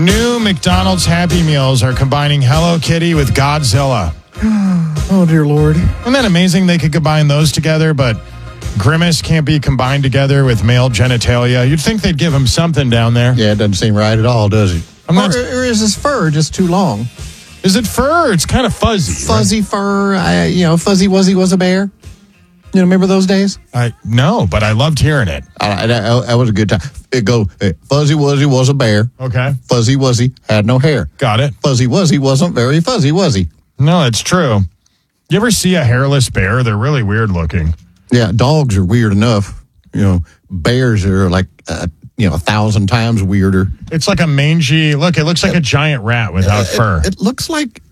New McDonald's Happy Meals are combining Hello Kitty with Godzilla. Oh, dear Lord. Isn't that amazing they could combine those together, but Grimace can't be combined together with male genitalia? You'd think they'd give him something down there. Yeah, it doesn't seem right at all, does it? Or is his fur just too long? Is it fur? It's kind of fuzzy. Fuzzy fur. Fuzzy Wuzzy was a bear. You remember those days? No, but I loved hearing it. That was a good time. It go, Fuzzy Wuzzy was a bear. Okay. Fuzzy Wuzzy had no hair. Got it. Fuzzy Wuzzy wasn't very fuzzy, was he? No, it's true. You ever see a hairless bear? They're really weird looking. Yeah, dogs are weird enough. Bears are like, 1,000 times weirder. It's like a mangy, look, it looks like a giant rat without fur. It looks like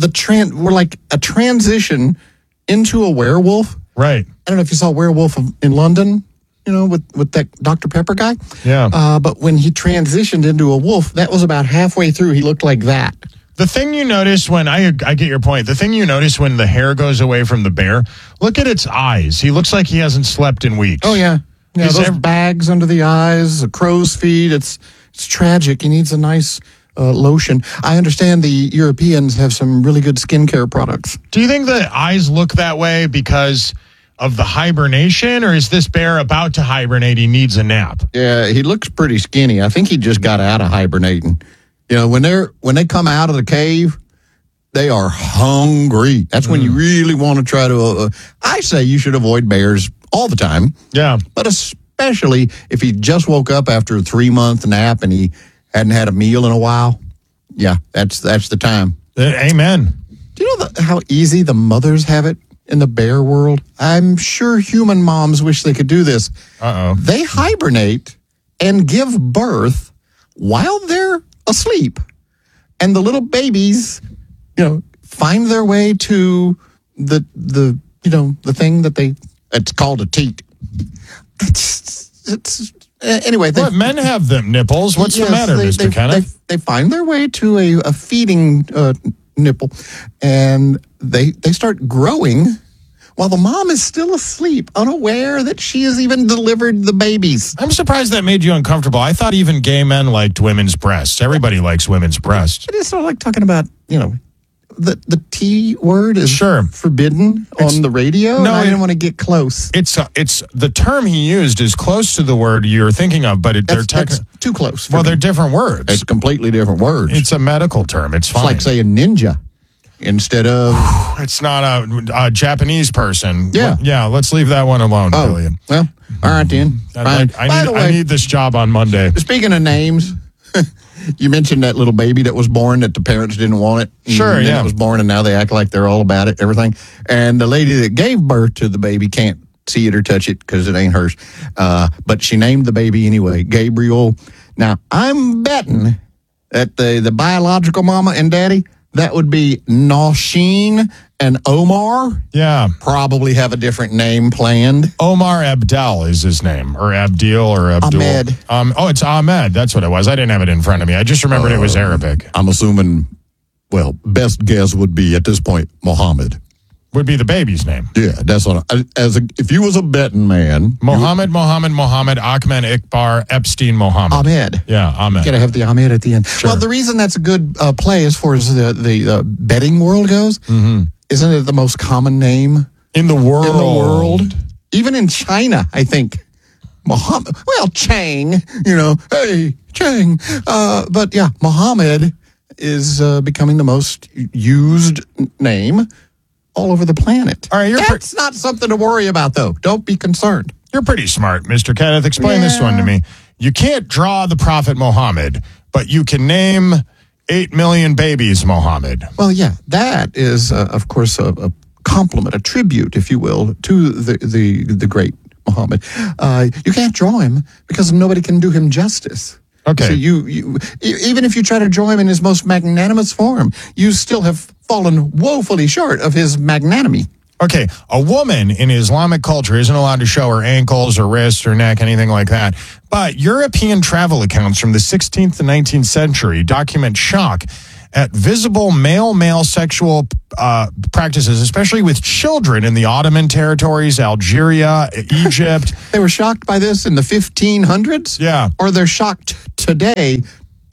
we're like a transition into a werewolf. Right. I don't know if you saw Werewolf in London, with that Dr. Pepper guy. Yeah. But when he transitioned into a wolf, that was about halfway through. He looked like that. The thing you notice when, I get your point, the thing you notice when the hair goes away from the bear, look at its eyes. He looks like he hasn't slept in weeks. Oh, yeah. Yeah, those bags under the eyes, a crow's feet. It's tragic. He needs a nice lotion. I understand the Europeans have some really good skincare products. Do you think the eyes look that way because of the hibernation, or is this bear about to hibernate? He needs a nap. Yeah, he looks pretty skinny. I think he just got out of hibernating. When they come out of the cave, they are hungry. That's when you really want to try to. I say you should avoid bears all the time. Yeah, but especially if he just woke up after a 3-month nap and he hadn't had a meal in a while. Yeah, that's the time. Amen. Do you know how easy the mothers have it in the bear world? I'm sure human moms wish they could do this. Uh-oh. They hibernate and give birth while they're asleep. And the little babies, find their way to the thing that it's called a teat. Anyway, men have them nipples. What's the matter, Mr. Kenneth? They find their way to a feeding nipple, and they start growing while the mom is still asleep, unaware that she has even delivered the babies. I'm surprised that made you uncomfortable. I thought even gay men liked women's breasts. Everybody likes women's breasts. It is sort of like talking about, the T word is forbidden on the radio. No, I didn't want to get close. It's the term he used is close to the word you're thinking of, but they're too close. Well, they're different words. It's completely different words. It's a medical term. It's fine. It's like saying ninja instead of. It's not a Japanese person. Yeah. Yeah. Let's leave that one alone, Billion. Well, all right then. Fine. I need this job on Monday. Speaking of names. You mentioned that little baby that was born that the parents didn't want it. Sure, and yeah. It was born, and now they act like they're all about it, everything. And the lady that gave birth to the baby can't see it or touch it because it ain't hers. But she named the baby anyway, Gabriel. Now, I'm betting that the biological mama and daddy, that would be Nausheen and Omar. Yeah. Probably have a different name planned. Omar Abdel is his name, or Abdil, or Abdul. Ahmed. It's Ahmed. That's what it was. I didn't have it in front of me. I just remembered it was Arabic. I'm assuming, best guess would be at this point, Mohammed. Would be the baby's name. Yeah, that's what. If you was a betting man, Mohammed, Ahmed, Iqbar, Epstein, Mohammed. Ahmed. Yeah, Ahmed. Got to have the Ahmed at the end. Sure. Well, the reason that's a good play as far as the betting world goes, isn't it the most common name in the world? Even in China, I think. Mohammed. Well, Chang. Hey, Chang. But yeah, Mohammed is becoming the most used name all over the planet. All right, that's not something to worry about, though. Don't be concerned. You're pretty smart, Mr. Kenneth. Explain this one to me. You can't draw the Prophet Muhammad, but you can name 8 million babies Muhammad. Well, yeah, that is, of course, a compliment, a tribute, if you will, to the great Muhammad. You can't draw him because nobody can do him justice. Okay. So you even if you try to draw him in his most magnanimous form, you still have fallen woefully short of his magnanimity. Okay, a woman in Islamic culture isn't allowed to show her ankles or wrists or neck, anything like that. But European travel accounts from the 16th to 19th century document shock at visible male sexual practices, especially with children in the Ottoman territories, Algeria, Egypt. They were shocked by this in the 1500s? Yeah. Or they're shocked today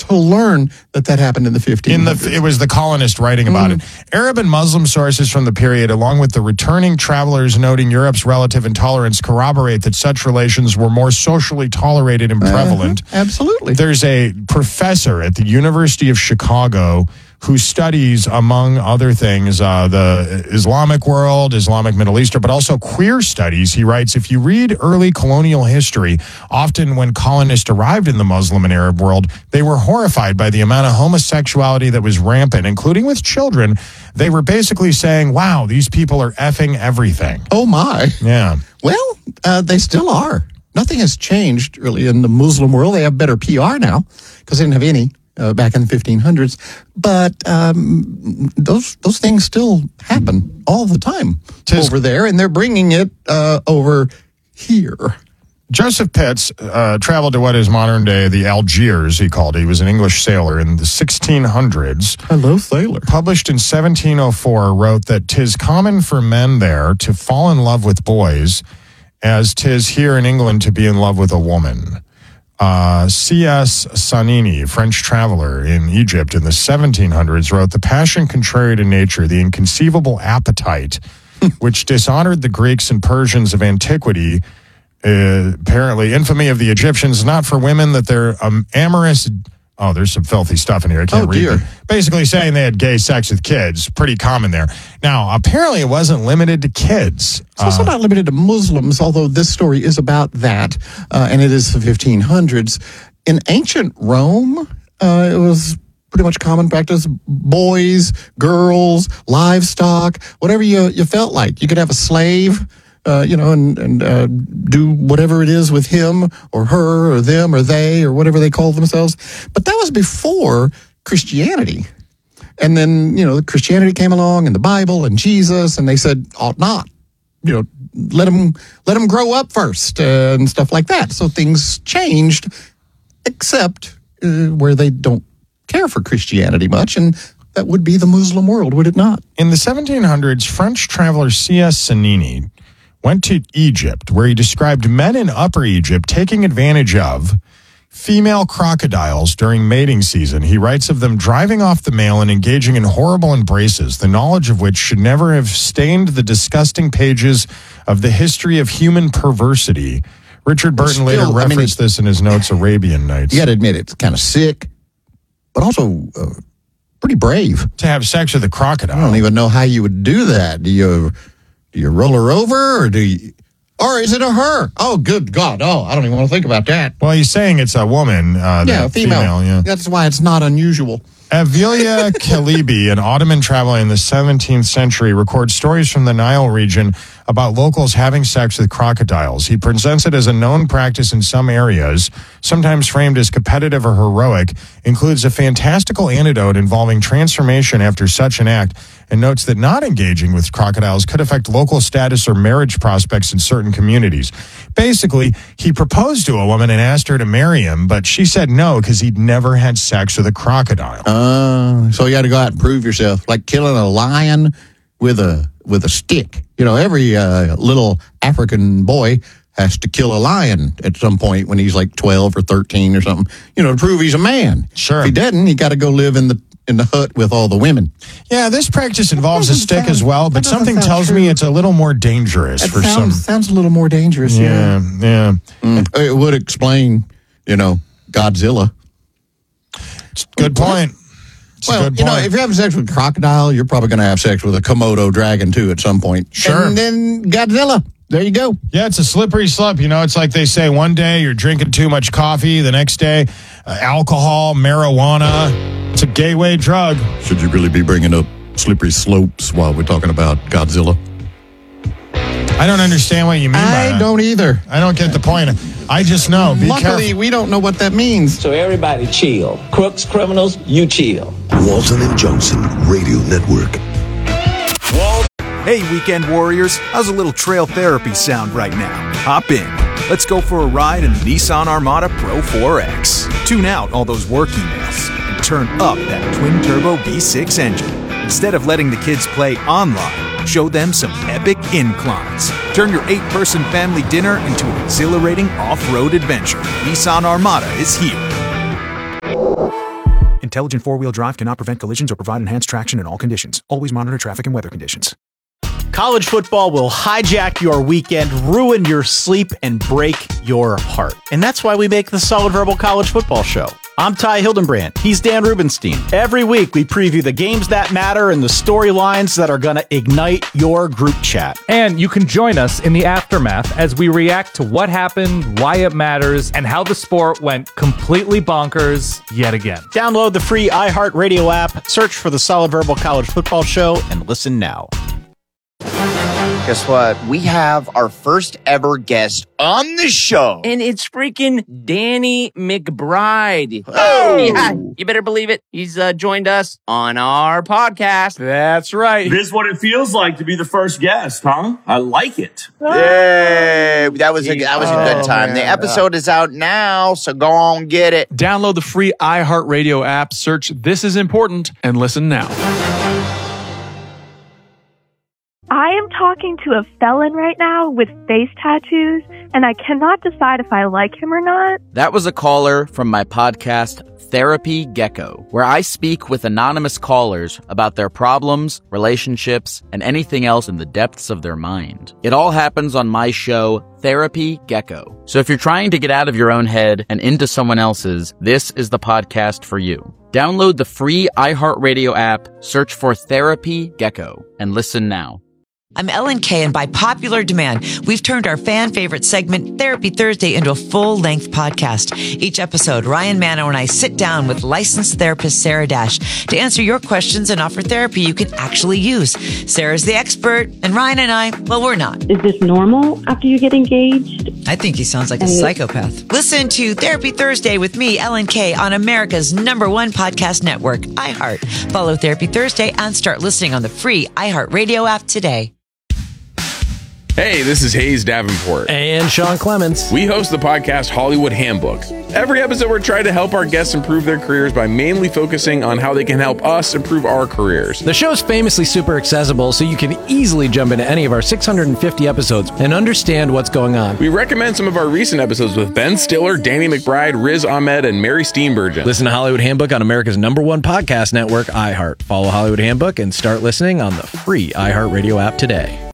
will learn that happened in the 1500s. It was the colonist writing about it. Arab and Muslim sources from the period, along with the returning travelers noting Europe's relative intolerance, corroborate that such relations were more socially tolerated and prevalent. Absolutely. There's a professor at the University of Chicago who studies, among other things, the Islamic world, Islamic Middle Eastern, but also queer studies. He writes, if you read early colonial history, often when colonists arrived in the Muslim and Arab world, they were horrified by the amount of homosexuality that was rampant, including with children. They were basically saying, wow, these people are effing everything. Oh, my. Yeah. Well, they still are. Nothing has changed, really, in the Muslim world. They have better PR now because they didn't have any back in the 1500s. But those things still happen all the time over there, and they're bringing it over here. Joseph Pitts traveled to what is modern day the Algiers, he called it. He was an English sailor in the 1600s. Hello, sailor. Published in 1704, wrote that 'tis common for men there to fall in love with boys, as 'tis here in England to be in love with a woman. C.S. Sanini, French traveler in Egypt in the 1700s, wrote, the passion contrary to nature, the inconceivable appetite, which dishonored the Greeks and Persians of antiquity, apparently infamy of the Egyptians, not for women that they're amorous. Oh, there's some filthy stuff in here. I can't read it. Basically saying they had gay sex with kids. Pretty common there. Now, apparently it wasn't limited to kids. It's also not limited to Muslims, although this story is about that, and it is the 1500s. In ancient Rome, it was pretty much common practice. Boys, girls, livestock, whatever you felt like. You could have a slave, and do whatever it is with him or her or them or they or whatever they call themselves. But that was before Christianity. And then, Christianity came along and the Bible and Jesus, and they said, ought not. Let them grow up first and stuff like that. So things changed, except where they don't care for Christianity much, and that would be the Muslim world, would it not? In the 1700s, French traveler C.S. Sanini went to Egypt, where he described men in Upper Egypt taking advantage of female crocodiles during mating season. He writes of them driving off the male and engaging in horrible embraces, the knowledge of which should never have stained the disgusting pages of the history of human perversity. Richard Burton later referenced this in his notes, Arabian Nights. You got to admit, it's kind of sick, but also pretty brave. To have sex with a crocodile. I don't even know how you would do that. Do you roll her over, or is it a her? Oh, good God. Oh, I don't even want to think about that. Well, he's saying it's a woman. Female. Yeah. That's why it's not unusual. Avilia Kalibi, an Ottoman traveler in the 17th century, records stories from the Nile region about locals having sex with crocodiles. He presents it as a known practice in some areas, sometimes framed as competitive or heroic, includes a fantastical anecdote involving transformation after such an act, and notes that not engaging with crocodiles could affect local status or marriage prospects in certain communities. Basically, he proposed to a woman and asked her to marry him, but she said no because he'd never had sex with a crocodile. So you got to go out and prove yourself, like killing a lion with a stick. Every little African boy has to kill a lion at some point when he's like 12 or 13 or something, to prove he's a man. Sure. If he doesn't, he got to go live in the hut with all the women. Yeah, this practice involves a stick as well, but something tells me it's a little more dangerous for some. Sounds a little more dangerous. Yeah. It would explain, Godzilla. Good point. If you're having sex with a crocodile, you're probably going to have sex with a Komodo dragon too at some point. Sure. And then Godzilla. There you go. Yeah, it's a slippery slope. It's like they say one day you're drinking too much coffee, the next day alcohol, marijuana. It's a gateway drug. Should you really be bringing up slippery slopes while we're talking about Godzilla? I don't understand what you mean by that. I don't either. I don't get the point. I just know. Luckily, we don't know what that means. So everybody chill. Crooks, criminals, you chill. Walton and Johnson Radio Network. Hey, weekend warriors. How's a little trail therapy sound right now? Hop in. Let's go for a ride in the Nissan Armada Pro 4X. Tune out all those work emails and turn up that twin-turbo V6 engine. Instead of letting the kids play online, show them some epic inclines. Turn your 8-person family dinner into an exhilarating off-road adventure. Nissan Armada is here. Intelligent four-wheel drive cannot prevent collisions or provide enhanced traction in all conditions. Always monitor traffic and weather conditions. College football will hijack your weekend, ruin your sleep, and break your heart. And that's why we make the Solid Verbal College Football Show. I'm Ty Hildenbrand. He's Dan Rubenstein. Every week, we preview the games that matter and the storylines that are going to ignite your group chat. And you can join us in the aftermath as we react to what happened, why it matters, and how the sport went completely bonkers yet again. Download the free iHeartRadio app, search for the Solid Verbal College Football Show, and listen now. Guess what? We have our first ever guest on the show. And it's freaking Danny McBride. Oh! Yeah, you better believe it. He's joined us on our podcast. That's right. This is what it feels like to be the first guest, huh? I like it. Yay! That was a good time. Man. The episode is out now, so go on get it. Download the free iHeartRadio app, search This Is Important, and listen now. I am talking to a felon right now with face tattoos, and I cannot decide if I like him or not. That was a caller from my podcast, Therapy Gecko, where I speak with anonymous callers about their problems, relationships, and anything else in the depths of their mind. It all happens on my show, Therapy Gecko. So if you're trying to get out of your own head and into someone else's, this is the podcast for you. Download the free iHeartRadio app, search for Therapy Gecko, and listen now. I'm Ellen Kay, and by popular demand, we've turned our fan favorite segment, Therapy Thursday, into a full-length podcast. Each episode, Ryan Manno and I sit down with licensed therapist Sarah Dash to answer your questions and offer therapy you can actually use. Sarah's the expert, and Ryan and I, well, we're not. Is this normal after you get engaged? I think he sounds like a psychopath. Listen to Therapy Thursday with me, Ellen Kay, on America's #1 podcast network, iHeart. Follow Therapy Thursday and start listening on the free iHeartRadio app today. Hey, this is Hayes Davenport. And Sean Clements. We host the podcast Hollywood Handbook. Every episode, we're trying to help our guests improve their careers by mainly focusing on how they can help us improve our careers. The show's famously super accessible, so you can easily jump into any of our 650 episodes and understand what's going on. We recommend some of our recent episodes with Ben Stiller, Danny McBride, Riz Ahmed, and Mary Steenburgen. Listen to Hollywood Handbook on America's #1 podcast network, iHeart. Follow Hollywood Handbook and start listening on the free iHeartRadio app today.